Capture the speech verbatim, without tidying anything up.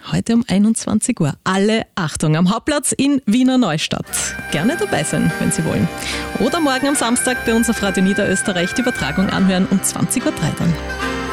Heute um einundzwanzig Uhr. Alle Achtung, am Hauptplatz in Wiener Neustadt. Gerne dabei sein, wenn Sie wollen. Oder morgen am Samstag bei uns auf Radio Niederösterreich die Übertragung anhören um zwanzig Uhr drei dann.